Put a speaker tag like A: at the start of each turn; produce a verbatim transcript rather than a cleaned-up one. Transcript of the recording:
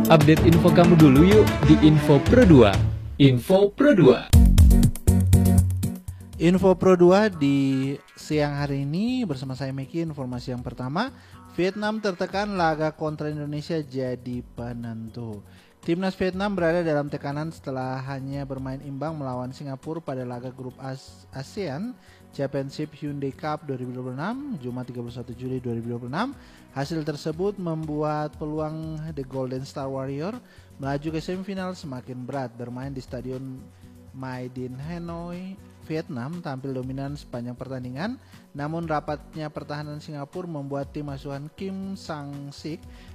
A: Update info kamu dulu yuk di Info Pro dua. Info Pro dua.
B: Info Pro dua di siang hari ini bersama saya Meki. Informasi yang pertama, Vietnam tertekan laga kontra Indonesia jadi penentu. Timnas Vietnam berada dalam tekanan setelah hanya bermain imbang melawan Singapura pada laga grup ASEAN Championship Hyundai Cup dua ribu dua puluh enam Jumat tiga puluh satu Juli dua ribu dua puluh enam. Hasil tersebut membuat peluang The Golden Star Warrior melaju ke semifinal semakin berat. Bermain di Stadion Mai Dinh Hanoi, Vietnam tampil dominan sepanjang pertandingan, namun rapatnya pertahanan Singapura membuat tim asuhan Kim Sang-sik